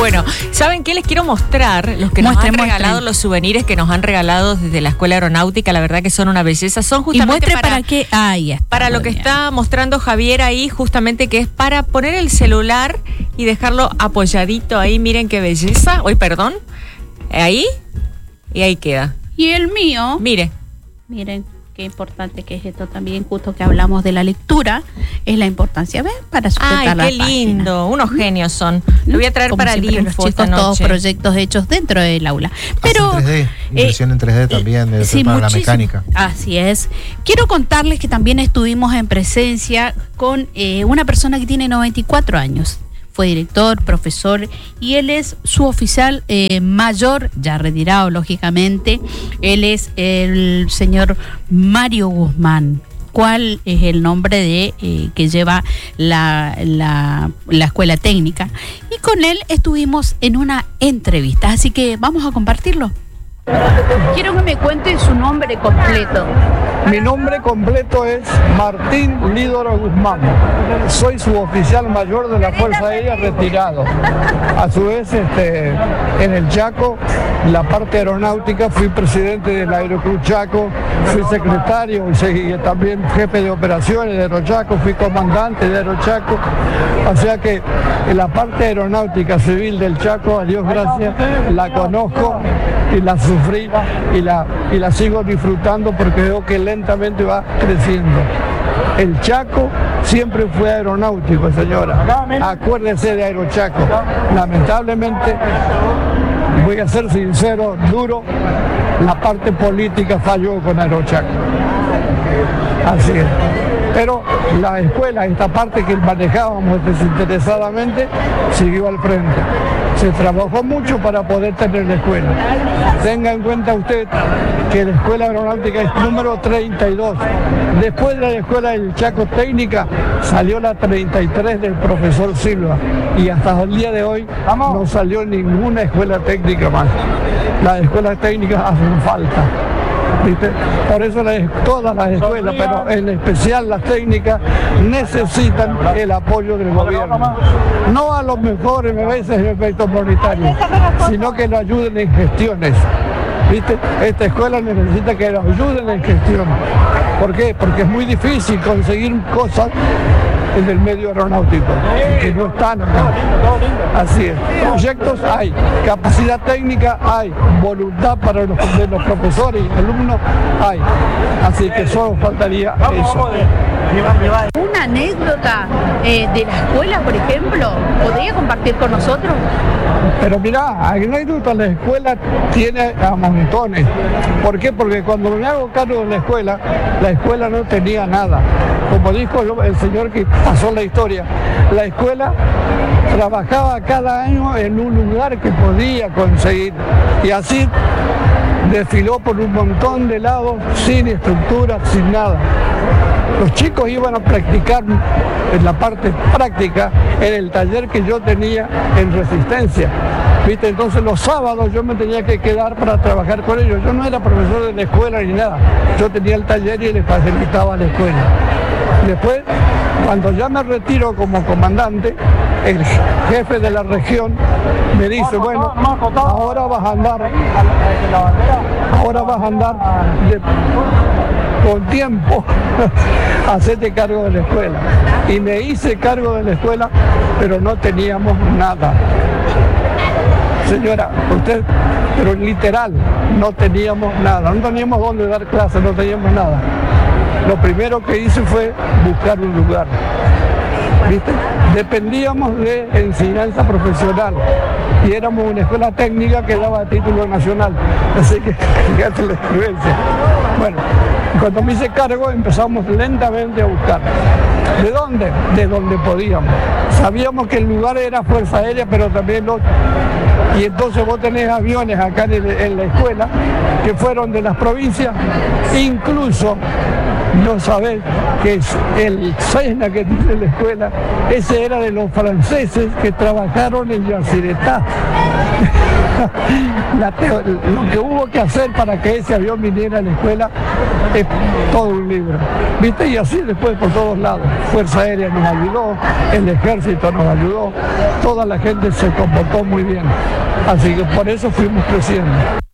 Bueno, ¿saben qué les quiero mostrar? Los que nos han regalado, los souvenirs que nos han regalado desde la Escuela Aeronáutica, la verdad que son una belleza. Son justamente para qué. Ahí está. Para lo que está mostrando Javier ahí, justamente que es para poner el celular y dejarlo apoyadito ahí. Miren qué belleza. Perdón. Ahí. Y ahí queda. Y el mío. Miren qué importante que es esto también, justo que hablamos de la lectura, es la importancia, ¿ven? Para sujetar la página. Qué lindo, unos genios son. Lo voy a traer para el info, los chicos, esta noche. Todos proyectos hechos dentro del aula. Pero en 3D, impresión en 3D también, debe ser para la mecánica. Así es. Quiero contarles que también estuvimos en presencia con una persona que tiene 94 años. Fue director, profesor, y él es su oficial mayor, ya retirado lógicamente. Él es el señor Mario Guzmán. ¿Cuál es el nombre de que lleva la escuela técnica? Y con él estuvimos en una entrevista, así que vamos a compartirlo. Quiero que me cuente su nombre completo. Mi nombre completo es Martín Lídoro Guzmán. Soy suboficial mayor de la Fuerza Aérea retirado. A su vez, en el Chaco, la parte aeronáutica, fui presidente del Aeroclub Chaco, fui secretario y también jefe de operaciones de Aerochaco, fui comandante de Aerochaco. O sea que en la parte aeronáutica civil del Chaco, a Dios gracias, la conozco y la sufrí y la sigo disfrutando porque veo que lentamente va creciendo. El Chaco siempre fue aeronáutico, señora. Acuérdese de Aerochaco. Lamentablemente, voy a ser sincero, duro, la parte política falló con Aerochaco. Así es. Pero la escuela, esta parte que manejábamos desinteresadamente, siguió al frente. Se trabajó mucho para poder tener la escuela. Tenga en cuenta usted que la escuela aeronáutica es número 32. Después de la escuela del Chaco Técnica salió la 33 del profesor Silva. Y hasta el día de hoy no salió ninguna escuela técnica más. Las escuelas técnicas hacen falta. ¿Viste? Por eso todas las escuelas, pero en especial las técnicas, necesitan el apoyo del gobierno. No a los mejores veces efectos monetarios, sino que lo ayuden en gestiones. ¿Viste? Esta escuela necesita que lo ayuden en gestión. ¿Por qué? Porque es muy difícil conseguir cosas en el medio aeronáutico, que no están acá. Así es. Proyectos hay, capacidad técnica hay, voluntad para de los profesores y alumnos hay. Así que solo faltaría eso. Una anécdota de la escuela, por ejemplo, ¿podría compartir con nosotros? Pero mirá, anécdota la escuela tiene a montones. ¿Por qué? Porque cuando me hago cargo de la escuela no tenía nada. Como dijo el señor que pasó la historia, la escuela trabajaba cada año en un lugar que podía conseguir. Y así desfiló por un montón de lados, sin estructura, sin nada. Los chicos iban a practicar en la parte práctica en el taller que yo tenía en Resistencia. ¿Viste? Entonces los sábados yo me tenía que quedar para trabajar con ellos. Yo no era profesor de la escuela ni nada. Yo tenía el taller y les facilitaba la escuela. Después, cuando ya me retiro como comandante, el jefe de la región me dice, bueno, ahora vas a andar con tiempo, hacete cargo de la escuela. Y me hice cargo de la escuela, pero no teníamos nada. Señora, usted, pero literal, no teníamos nada, no teníamos dónde dar clases, no teníamos nada. Lo primero que hice fue buscar un lugar. ¿Viste? Dependíamos de enseñanza profesional y éramos una escuela técnica que daba título nacional. Así que fíjate la influencia. Bueno, cuando me hice cargo empezamos lentamente a buscar. ¿De dónde? De donde podíamos. Sabíamos que el lugar era Fuerza Aérea, pero también y entonces vos tenés aviones acá en la escuela que fueron de las provincias, incluso No sabés que es el Sena que tiene la escuela, ese era de los franceses que trabajaron en Yacyretá. Lo que hubo que hacer para que ese avión viniera a la escuela es todo un libro, ¿viste? Y así después por todos lados. Fuerza Aérea nos ayudó, el Ejército nos ayudó, toda la gente se comportó muy bien. Así que por eso fuimos creciendo.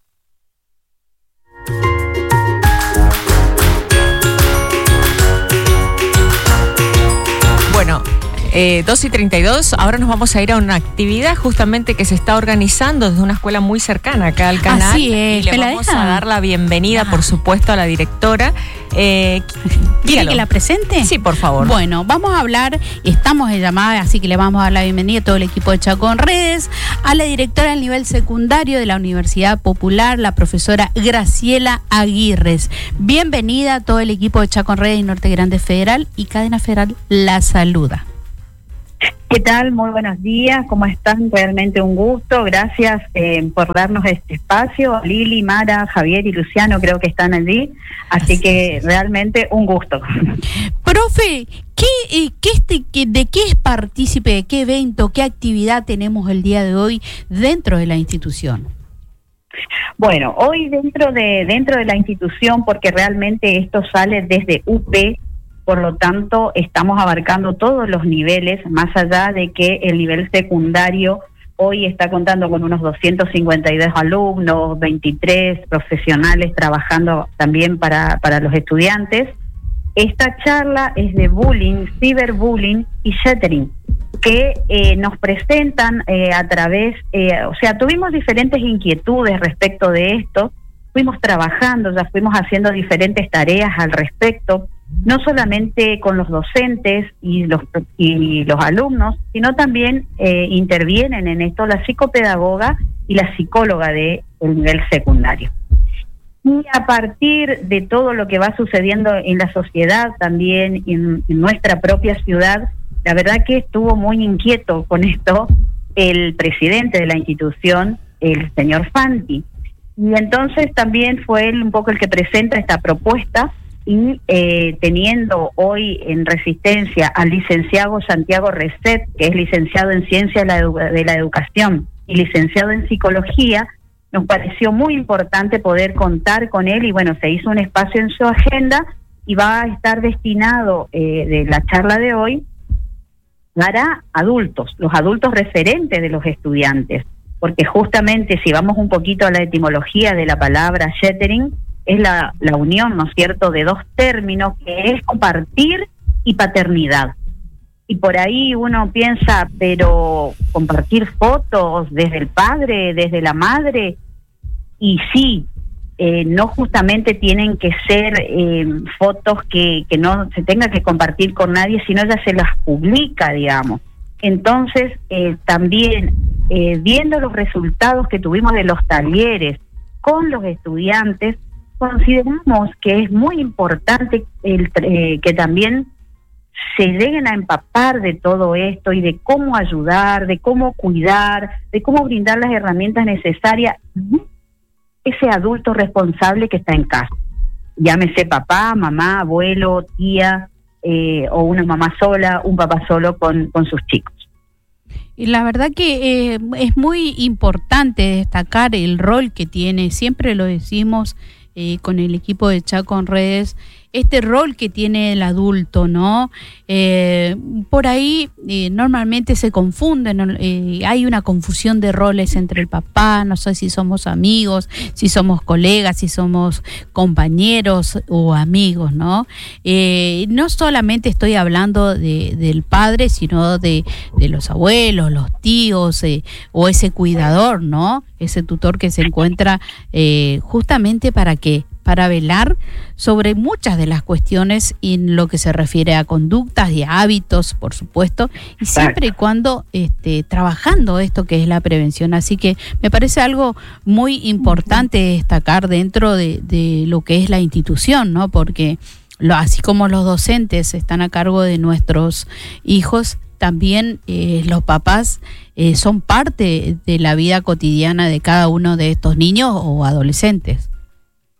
Bueno, 2:32, ahora nos vamos a ir a una actividad justamente que se está organizando desde una escuela muy cercana acá al canal. Así es, y le vamos a dar la bienvenida, por supuesto, a la directora. ¿Quiere que la presente? Sí, por favor. Bueno, vamos a hablar, estamos en llamada, así que le vamos a dar la bienvenida a todo el equipo de Chaco en Redes, a la directora del nivel secundario de la Universidad Popular, la profesora Graciela Aguirres. Bienvenida a todo el equipo de Chaco en Redes y Norte Grande Federal, y Cadena Federal la saluda. ¿Qué tal? Muy buenos días, ¿cómo están? Realmente un gusto, gracias por darnos este espacio. Lili, Mara, Javier y Luciano creo que están allí, así que realmente un gusto. Profe, ¿de qué es partícipe, de qué evento, qué actividad tenemos el día de hoy dentro de la institución? Bueno, hoy dentro de la institución, porque realmente esto sale desde UP, por lo tanto, estamos abarcando todos los niveles, más allá de que el nivel secundario hoy está contando con unos 252 alumnos, 23 profesionales trabajando también para los estudiantes. Esta charla es de bullying, ciberbullying y shattering, que nos presentan a través, tuvimos diferentes inquietudes respecto de esto, fuimos trabajando, ya fuimos haciendo diferentes tareas al respecto, no solamente con los docentes y los alumnos, sino también intervienen en esto la psicopedagoga y la psicóloga del nivel secundario. Y a partir de todo lo que va sucediendo en la sociedad, también en nuestra propia ciudad, la verdad que estuvo muy inquieto con esto el presidente de la institución, el señor Fanti. Y entonces también fue él un poco el que presenta esta propuesta, y teniendo hoy en Resistencia al licenciado Santiago Reset, que es licenciado en Ciencias de la Educación y licenciado en Psicología, nos pareció muy importante poder contar con él, y bueno, se hizo un espacio en su agenda y va a estar destinado de la charla de hoy para adultos, los adultos referentes de los estudiantes, porque justamente si vamos un poquito a la etimología de la palabra shattering, es la unión, ¿no es cierto?, de dos términos, que es compartir y paternidad. Y por ahí uno piensa, pero compartir fotos desde el padre, desde la madre, y sí, no justamente tienen que ser fotos que no se tenga que compartir con nadie, sino ya se las publica, digamos. Entonces, también viendo los resultados que tuvimos de los talleres con los estudiantes, consideramos que es muy importante que también se lleguen a empapar de todo esto y de cómo ayudar, de cómo cuidar, de cómo brindar las herramientas necesarias a ese adulto responsable que está en casa. Llámese papá, mamá, abuelo, tía, o una mamá sola, un papá solo con sus chicos. Y la verdad que es muy importante destacar el rol que tiene, siempre lo decimos con el equipo de Chaco en Redes, este rol que tiene el adulto, ¿no? Por ahí normalmente se confunden, hay una confusión de roles entre el papá, no sé si somos amigos, si somos colegas, si somos compañeros o amigos, ¿no? No solamente estoy hablando del padre, sino de los abuelos, los tíos, o ese cuidador, ¿no? Ese tutor que se encuentra justamente para velar sobre muchas de las cuestiones en lo que se refiere a conductas y a hábitos, por supuesto, y siempre y cuando trabajando esto que es la prevención. Así que me parece algo muy importante destacar dentro de lo que es la institución, ¿no? Porque así como los docentes están a cargo de nuestros hijos, también los papás son parte de la vida cotidiana de cada uno de estos niños o adolescentes.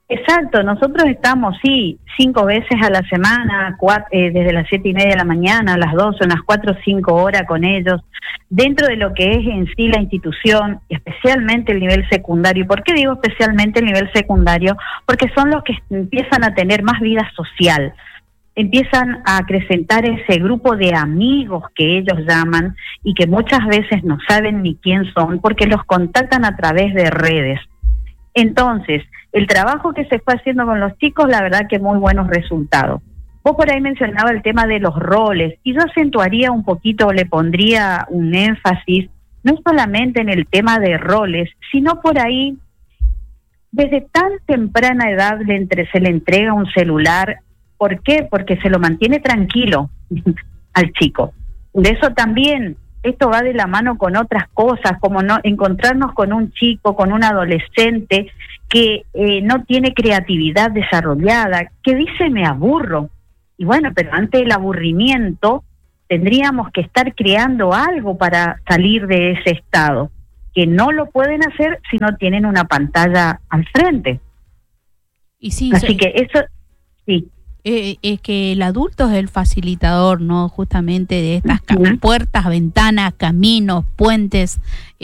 Exacto, nosotros estamos, sí, 5 veces a la semana, desde las 7:30 de la mañana, a las 12, unas 4 o 5 horas con ellos, dentro de lo que es en sí la institución, especialmente el nivel secundario. ¿Por qué digo especialmente el nivel secundario? Porque son los que empiezan a tener más vida social, empiezan a acrecentar ese grupo de amigos que ellos llaman y que muchas veces no saben ni quién son porque los contactan a través de redes. Entonces, el trabajo que se fue haciendo con los chicos, la verdad que muy buenos resultados. Vos por ahí mencionaba el tema de los roles, y yo acentuaría un poquito, le pondría un énfasis, no solamente en el tema de roles, sino por ahí, desde tan temprana edad se le entrega un celular. ¿Por qué? Porque se lo mantiene tranquilo al chico. De eso también, esto va de la mano con otras cosas, como no encontrarnos con un chico, con un adolescente que no tiene creatividad desarrollada, que dice me aburro. Y bueno, pero ante el aburrimiento tendríamos que estar creando algo para salir de ese estado, que no lo pueden hacer si no tienen una pantalla al frente. Y sí, así que eso, sí. Es que el adulto es el facilitador, ¿no? Justamente de estas puertas, ventanas, caminos, puentes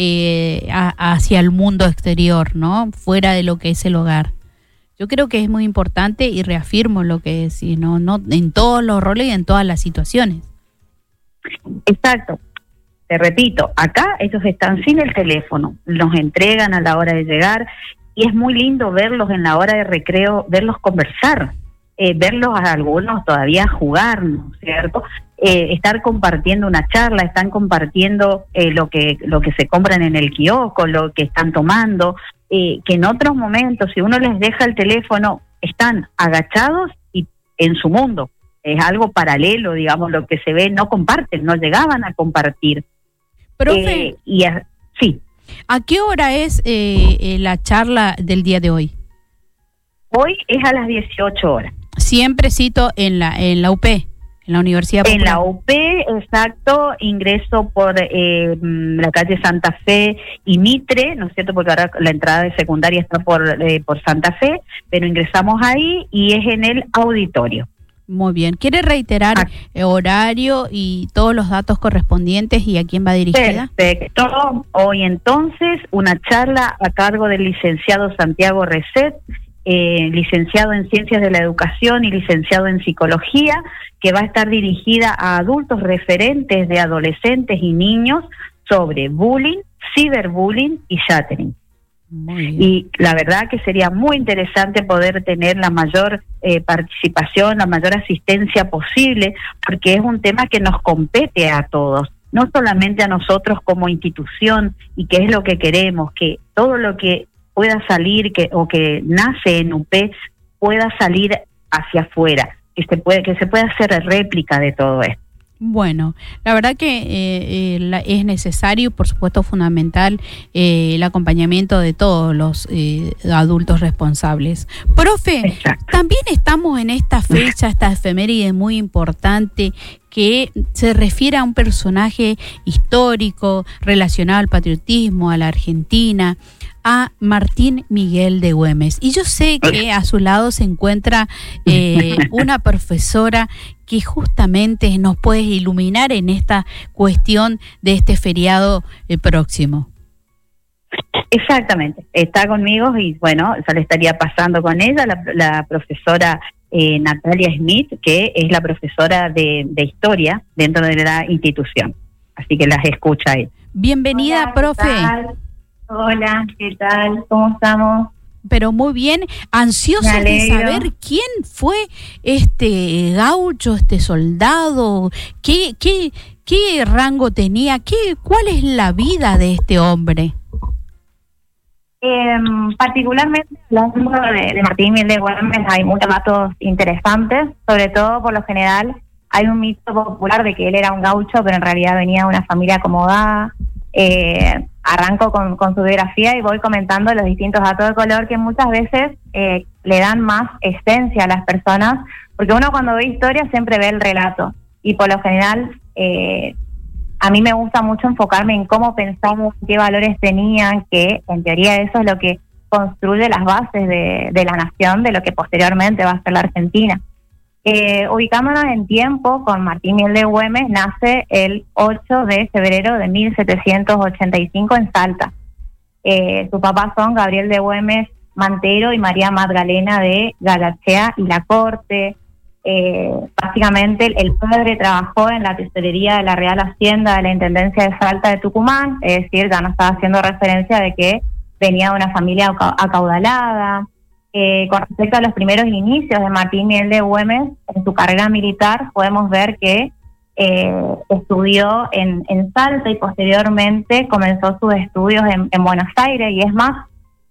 hacia el mundo exterior, ¿no? Fuera de lo que es el hogar. Yo creo que es muy importante y reafirmo lo que decís, ¿no? En todos los roles y en todas las situaciones. Exacto. Te repito, acá ellos están sin el teléfono, nos entregan a la hora de llegar y es muy lindo verlos en la hora de recreo, verlos conversar. Verlos a algunos todavía jugar, ¿no es cierto? Estar compartiendo una charla, están compartiendo lo que se compran en el kiosco, lo que están tomando, que en otros momentos, si uno les deja el teléfono, están agachados y en su mundo. Es algo paralelo, digamos, lo que se ve, no comparten, no llegaban a compartir. Profe, sí. ¿A qué hora es la charla del día de hoy? Hoy es a las 18 horas. Siempre cito en la UP, en la Universidad Popular. En la UP, exacto, ingreso por la calle Santa Fe y Mitre, ¿no es cierto? Porque ahora la entrada de secundaria está por Santa Fe, pero ingresamos ahí y es en el auditorio. Muy bien. ¿Quiere reiterar horario y todos los datos correspondientes y a quién va dirigida? Perfecto. Hoy entonces una charla a cargo del licenciado Santiago Reset, licenciado en Ciencias de la Educación y licenciado en Psicología, que va a estar dirigida a adultos referentes de adolescentes y niños sobre bullying, ciberbullying y chattering. Y la verdad que sería muy interesante poder tener la mayor participación, la mayor asistencia posible, porque es un tema que nos compete a todos, no solamente a nosotros como institución, y que es lo que queremos, que todo lo que pueda salir o que nace en UP pueda salir hacia afuera, que se pueda hacer réplica de todo esto. Bueno, la verdad que es necesario, por supuesto fundamental, el acompañamiento de todos los adultos responsables. Profe, exacto. También estamos en esta fecha, esta efeméride muy importante que se refiere a un personaje histórico relacionado al patriotismo, a la Argentina, a Martín Miguel de Güemes. Y yo sé que a su lado se encuentra una profesora que justamente nos puede iluminar en esta cuestión de este feriado próximo. Exactamente, está conmigo y bueno, ya le estaría pasando con ella, la profesora Natalia Smith, que es la profesora de historia dentro de la institución. Así que las escucha ahí. Bienvenida, hola, profe. Hola, ¿qué tal? ¿Cómo estamos? Pero muy bien, ansiosa de saber quién fue este gaucho, este soldado, qué rango tenía, cuál es la vida de este hombre. Particularmente hablando de Martín Miguel de Güemes hay muchos datos interesantes, sobre todo por lo general hay un mito popular de que él era un gaucho, pero en realidad venía de una familia acomodada. Arranco con su biografía y voy comentando los distintos datos de color que muchas veces le dan más esencia a las personas, porque uno cuando ve historia siempre ve el relato y por lo general a mí me gusta mucho enfocarme en cómo pensamos, qué valores tenían, que en teoría eso es lo que construye las bases de la nación, de lo que posteriormente va a ser la Argentina. Ubicándonos en tiempo, con Martín Miel de Güemes nace el 8 de febrero de 1785 en Salta. Sus papás son Gabriel de Güemes Mantero y María Magdalena de Gallachea y La Corte. Básicamente el padre trabajó en la tesorería de la Real Hacienda de la Intendencia de Salta de Tucumán, es decir, ya no estaba haciendo referencia de que venía de una familia acaudalada. Con respecto a los primeros inicios de Martín Miel de Güemes en su carrera militar, podemos ver que estudió en Salta y posteriormente comenzó sus estudios en Buenos Aires, y es más,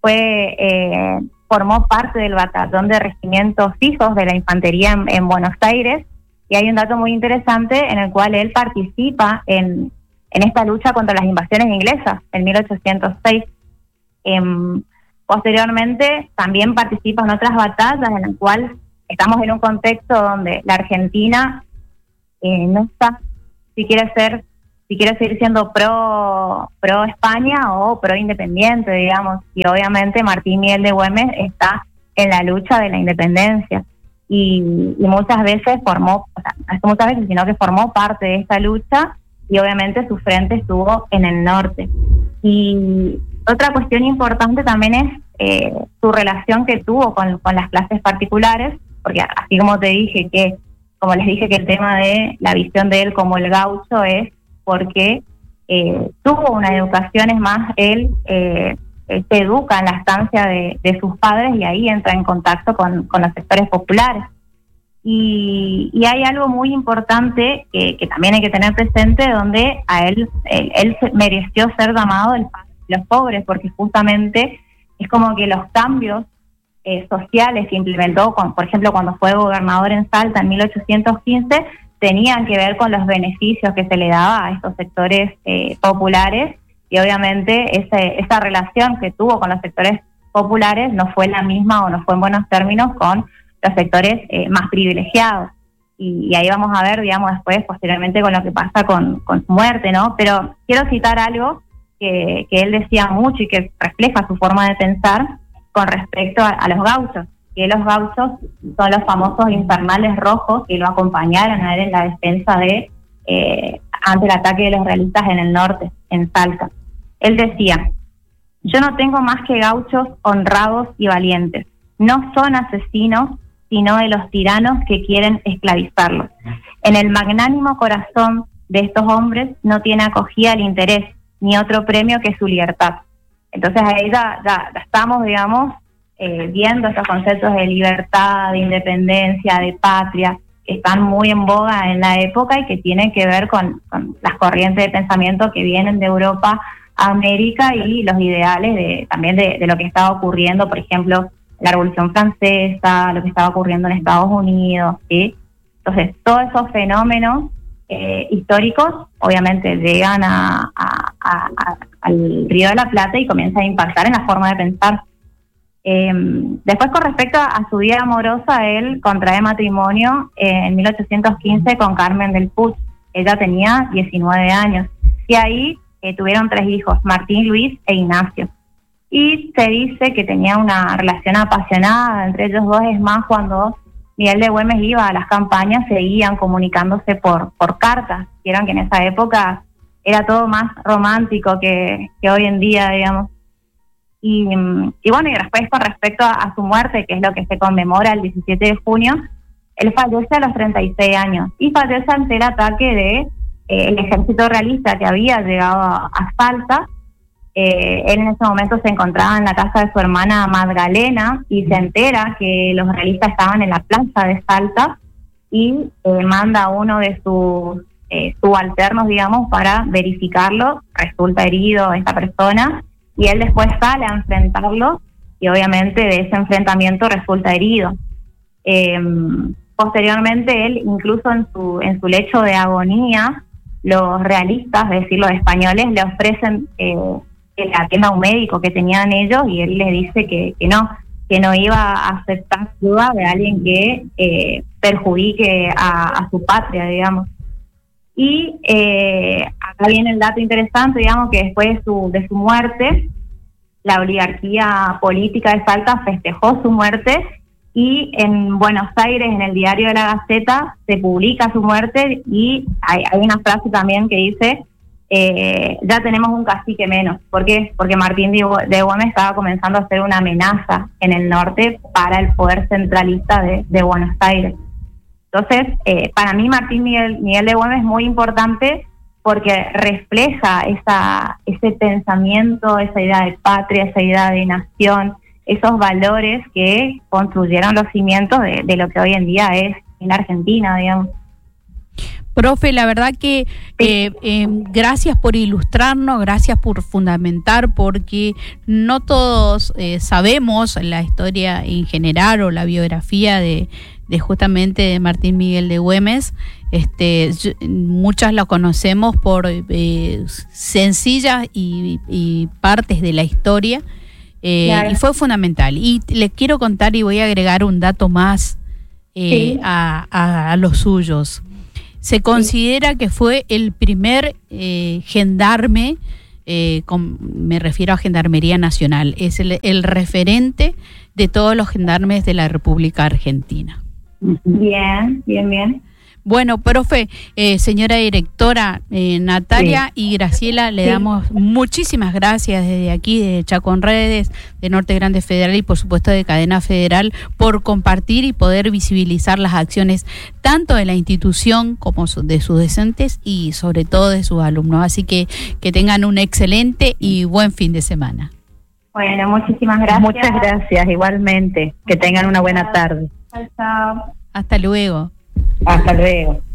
formó parte del batallón de regimientos fijos de la infantería en Buenos Aires, y hay un dato muy interesante en el cual él participa en esta lucha contra las invasiones inglesas en 1806. Posteriormente también participa en otras batallas en las cuales estamos en un contexto donde la Argentina no está, si quiere seguir siendo pro España o pro independiente, digamos, y obviamente Martín Miel de Güemes está en la lucha de la independencia y muchas veces formó parte de esta lucha, y obviamente su frente estuvo en el norte. Y otra cuestión importante también es su relación que tuvo con las clases particulares, porque así como les dije que el tema de la visión de él como el gaucho es porque tuvo una educación, es más, él se educa en la estancia de sus padres y ahí entra en contacto con los sectores populares. Y hay algo muy importante que también hay que tener presente, donde a él mereció ser llamado el padre de los pobres, porque justamente es como que los cambios sociales que implementó, por ejemplo, cuando fue gobernador en Salta en 1815, tenían que ver con los beneficios que se le daba a estos sectores populares, y obviamente esa relación que tuvo con los sectores populares no fue la misma o no fue en buenos términos con los sectores más privilegiados. Y ahí vamos a ver, digamos, después, posteriormente, con lo que pasa con su muerte, ¿no? Pero quiero citar algo que él decía mucho y que refleja su forma de pensar con respecto a los gauchos, que los gauchos son los famosos infernales rojos que lo acompañaron a él en la defensa ante el ataque de los realistas en el norte, en Salta. Él decía: yo no tengo más que gauchos honrados y valientes, no son asesinos, sino de los tiranos que quieren esclavizarlos. En el magnánimo corazón de estos hombres no tiene acogida el interés, ni otro premio que su libertad. Entonces ahí ya estamos, digamos, viendo estos conceptos de libertad, de independencia, de patria, que están muy en boga en la época y que tienen que ver con las corrientes de pensamiento que vienen de Europa a América y los ideales también de lo que estaba ocurriendo, por ejemplo, la Revolución Francesa, lo que estaba ocurriendo en Estados Unidos, ¿sí? Entonces, todos esos fenómenos históricos obviamente llegan al Río de la Plata y comienzan a impactar en la forma de pensar. Después, con respecto a su vida amorosa, él contrae matrimonio en 1815 con Carmen del Puig. Ella tenía 19 años y ahí tuvieron 3 hijos, Martín, Luis e Ignacio. Y se dice que tenía una relación apasionada entre ellos dos. Es más, cuando Miguel de Güemes iba a las campañas, seguían comunicándose por cartas. Vieron que en esa época era todo más romántico que hoy en día, digamos. Y bueno, y después, con respecto a su muerte, que es lo que se conmemora el 17 de junio, él fallece a los 36 años y fallece ante el ataque del ejército realista que había llegado a Salta. Él en ese momento se encontraba en la casa de su hermana Magdalena y se entera que los realistas estaban en la plaza de Salta y manda a uno de sus subalternos, digamos, para verificarlo. Resulta herido esta persona y él después sale a enfrentarlo y obviamente de ese enfrentamiento resulta herido. Posteriormente, él, incluso en su lecho de agonía, los realistas, es decir, los españoles, le ofrecen el atento médico que tenían ellos y él les dice que no iba a aceptar ayuda de alguien que perjudique a su patria, digamos. Y acá viene el dato interesante, digamos, que después de su muerte, la oligarquía política de Salta festejó su muerte y en Buenos Aires, en el diario de La Gaceta, se publica su muerte y hay una frase también que dice, ya tenemos un cacique menos. ¿Por qué? Porque Martín de Güemes estaba comenzando a ser una amenaza en el norte para el poder centralista de Buenos Aires. Entonces, para mí Martín Miguel de Güemes es muy importante porque refleja ese pensamiento, esa idea de patria, esa idea de nación, esos valores que construyeron los cimientos de lo que hoy en día es en Argentina, digamos. Profe, la verdad que gracias por ilustrarnos, gracias por fundamentar, porque no todos sabemos la historia en general o la biografía de justamente de Martín Miguel de Güemes. Muchas la conocemos por sencillas y partes de la historia. Claro. Y fue fundamental. Y les quiero contar y voy a agregar un dato más a los suyos. Se considera que fue el primer gendarme, me refiero a Gendarmería Nacional, es el referente de todos los gendarmes de la República Argentina. Bien. Bueno, profe, señora directora, Natalia y Graciela, le damos muchísimas gracias desde aquí, de Chaco en Redes, de Norte Grande Federal y por supuesto de Cadena Federal, por compartir y poder visibilizar las acciones tanto de la institución como de sus docentes y sobre todo de sus alumnos. Así que tengan un excelente y buen fin de semana. Bueno, muchísimas gracias. Muchas gracias, igualmente. Que tengan una buena tarde. Chao. Hasta luego. Hasta luego.